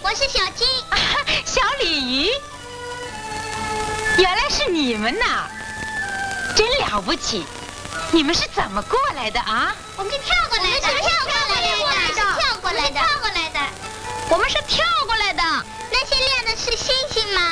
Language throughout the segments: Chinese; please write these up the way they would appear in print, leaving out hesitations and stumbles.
我是小金。 小鲤鱼，原来是你们呐，真了不起！你们是怎么过来的啊？ 我们是跳过来的，跳过来的。 我们是跳过来的。 那些亮的是星星吗？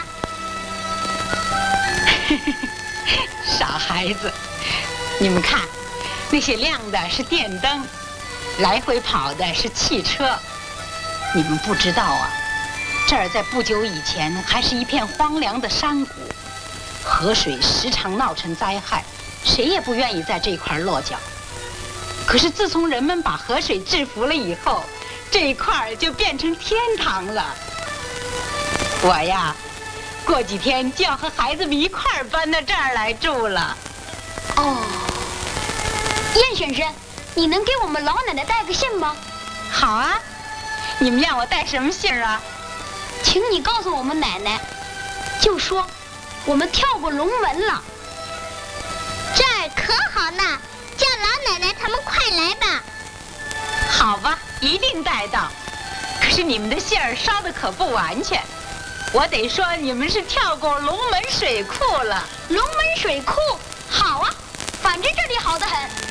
傻孩子，你们看，那些亮的是电灯，来回跑的是汽车。你们不知道啊，这儿在不久以前还是一片荒凉的山谷，河水时常闹成灾害，谁也不愿意在这块落脚。可是自从人们把河水制服了以后，这一块就变成天堂了。我呀，过几天就要和孩子们一块儿搬到这儿来住了。 哦，燕先生，你能给我们老奶奶带个信吗？ 好啊，你们让我带什么信啊？ 请你告诉我们奶奶，就说我们跳过龙门了。 这儿可好呢，叫老奶奶他们快来吧。 好吧，一定带到。可是你们的信儿捎的可不完全，我得说你们是跳过龙门水库了。 龙门水库，好啊，反正这里好得很。